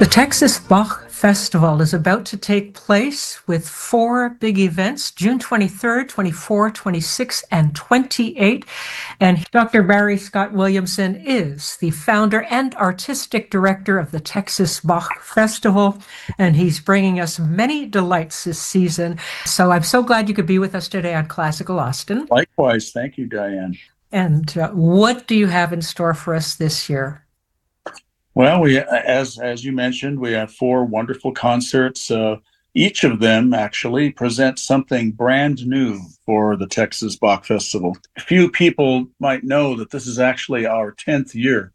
The Texas Bach Festival is about to take place with four big events, June 23rd, 24th, 26th, and 28th. And Dr. Barry Scott Williamson is the founder and artistic director of the Texas Bach Festival, and he's bringing us many delights this season. So I'm so glad you could be with us today on Classical Austin. Likewise. Thank you, Diane. And what do you have in store for us this year? Well, as you mentioned, we have four wonderful concerts. Each of them actually presents something brand new for the Texas Bach Festival. Few people might know that this is actually our 10th year.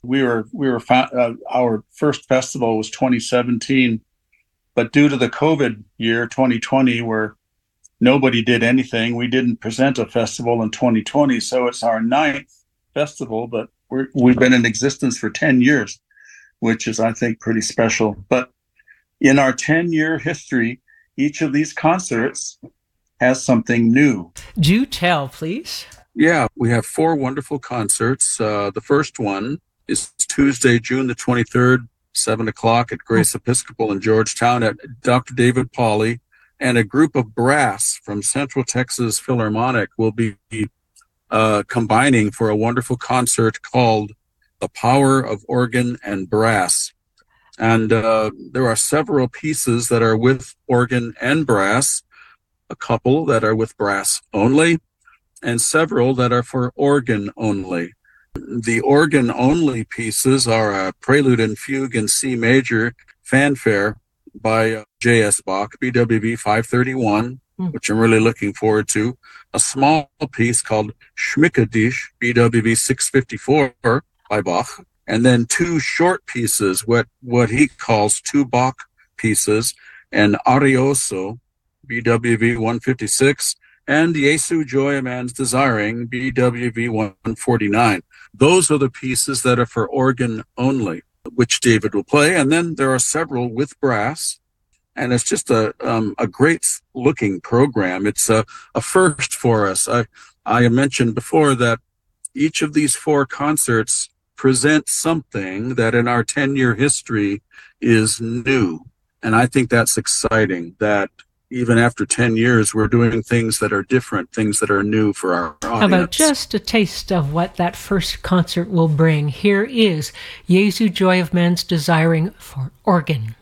Our first festival was 2017, but due to the COVID year 2020, where nobody did anything, we didn't present a festival in 2020. So it's our ninth festival, but we've been in existence for 10 years. Which is, I think, pretty special. But in our 10-year history, each of these concerts has something new. Do tell, please. Yeah, we have four wonderful concerts. The first one is Tuesday, June the 23rd, 7 o'clock at Grace Episcopal in Georgetown at Dr. David Pauly, and a group of brass from Central Texas Philharmonic will be combining for a wonderful concert called The Power of Organ and Brass. And there are several pieces that are with organ and brass, a couple that are with brass only, and several that are for organ only. The organ only pieces are a Prelude and Fugue in C major fanfare by J.S. Bach, BWV 531, which I'm really looking forward to. A small piece called Schmickedisch, BWV 654, by Bach, and then two short pieces, what he calls two Bach pieces, and Arioso, BWV 156, and Jesu Joy of Man's Desiring, BWV 149. Those are the pieces that are for organ only, which David will play, and then there are several with brass, and it's just a great looking program. It's a first for us. I mentioned before that each of these four concerts present something that in our 10-year history is new. And I think that's exciting that even after 10 years, we're doing things that are different, things that are new for our audience. How about just a taste of what that first concert will bring? Here is Jesu Joy of Man's Desiring for organ.